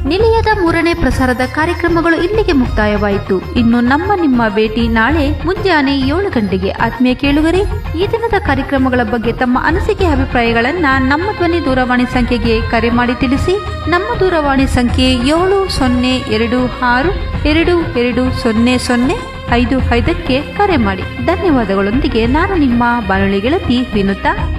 ನಿಲಯದ 3ನೇ ಪ್ರಸಾರದ ಕಾರ್ಯಕ್ರಮಗಳು ಇಲ್ಲಿಗೆ ಮುಕ್ತಾಯವಾಯಿತು. ಇನ್ನು ನಿಮ್ಮ ಭೇಟಿ ನಾಳೆ ಮುಂಜಾನೆ 7 ಗಂಟೆಗೆ. ಆತ್ಮೀಯ ಕೇಳುಗರೆ, ಈ ದಿನದ ಕಾರ್ಯಕ್ರಮಗಳ ಬಗ್ಗೆ ತಮ್ಮ ಅನಿಸಿಕೆ ಅಭಿಪ್ರಾಯಗಳನ್ನ ನಮ್ಮ ಧ್ವನಿ ದೂರವಾಣಿ ಸಂಖ್ಯೆಗೆ ಕರೆ ಮಾಡಿ ತಿಳಿಸಿ. ನಮ್ಮ ದೂರವಾಣಿ ಸಂಖ್ಯೆ 7026220055ಕ್ಕೆ ಕರೆ ಮಾಡಿ. ಧನ್ಯವಾದಗಳೊಂದಿಗೆ ನಾನು ನಿಮ್ಮ ಬಾನುಲಿ ಗೆಳತಿ ವಿನುತಾ.